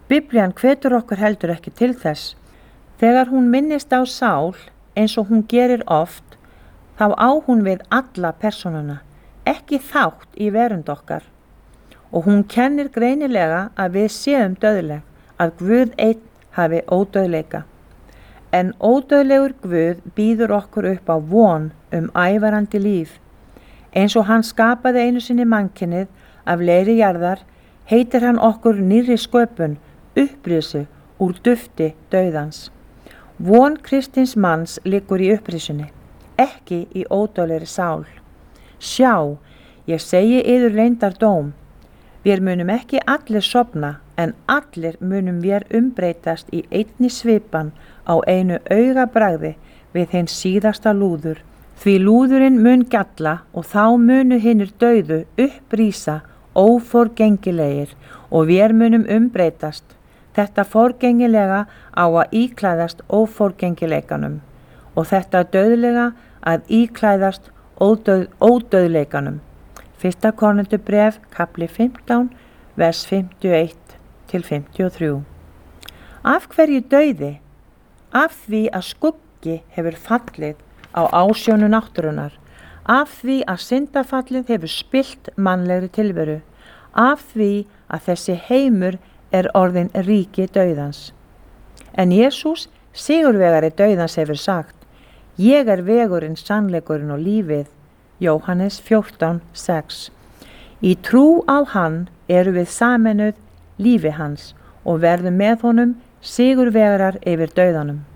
Biblían hvetur okkur heldur ekki til þess. Þegar hún minnist á Sál eins og hún gerir oft, þá á hún við alla persónuna, ekki þátt í verund okkar. Og hún kennir greinilega að við séum dauðleg, að Guð einn hafi ódauðleika. En ódauðlegur Guð býður okkur upp á von ævarandi líf. Eins og hann skapaði einu sinni mannkynið af leiri jarðar, heitir hann okkur nýrri sköpun, upprisu úr dufti dauðans. Von kristins manns liggur í upprisunni, ekki í ódauðlegri sál. Sjá, ég segi yður leyndardóm. Við munum ekki allir sofna, en allir munum við umbreytast í einni svipan á einu augabragði við hinn síðasta lúður. Því lúðurinn mun gjalla og þá munu hinnir dauðu upprísa óforgengilegir og við munum umbreytast. Þetta forgengilega á að íklæðast óforgengileikanum og þetta dauðlega að íklæðast ódauðleikanum. 1. Korintubréf, kapli 15, vers 51-53. Af hverju dauði? Af því að skuggi hefur fallið á ásjónu náttúrunnar, af því að syndafallið hefur spillt mannlegri tilveru, af því að þessi heimur orðin ríki dauðans. En Jesús, sigurvegari dauðans, hefur sagt: Ég vegurinn, sannleikurinn og lífið. Jóhannes 14:6. Í trú á hann erum við sameinuð lífi hans og verðum með honum sigurvegarar yfir dauðanum.